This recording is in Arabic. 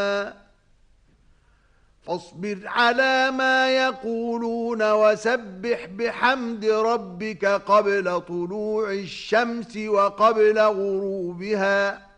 فاصبر على ما يقولون وسبح بحمد ربك قبل طلوع الشمس وقبل غروبها